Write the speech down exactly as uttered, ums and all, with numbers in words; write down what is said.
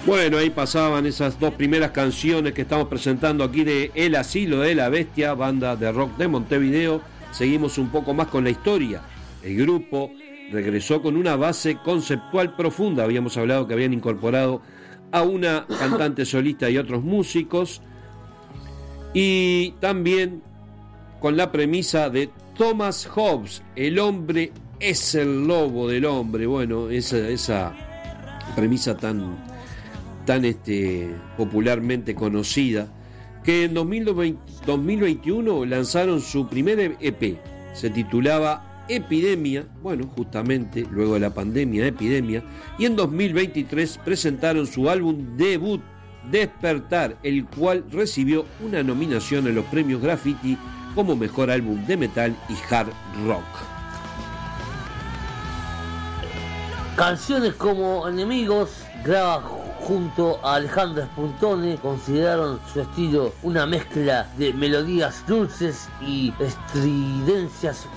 Bueno, ahí pasaban esas dos primeras canciones que estamos presentando aquí de El Asilo de la Bestia, banda de rock de Montevideo. Seguimos un poco más con la historia. El grupo regresó con una base conceptual profunda. Habíamos hablado que habían incorporado a una cantante solista y otros músicos. Y también con la premisa de Thomas Hobbes, el hombre es el lobo del hombre. Bueno, esa, esa premisa tan... tan este, popularmente conocida, que en dos mil veintiuno lanzaron su primer E P, se titulaba Epidemia, bueno, justamente luego de la pandemia, Epidemia, y en dos mil veintitrés presentaron su álbum debut, Despertar, el cual recibió una nominación en los premios Graffiti como mejor álbum de metal y hard rock. Canciones como Enemigos graba junto a Alejandro Spuntone. Consideraron su estilo una mezcla de melodías dulces y estridencias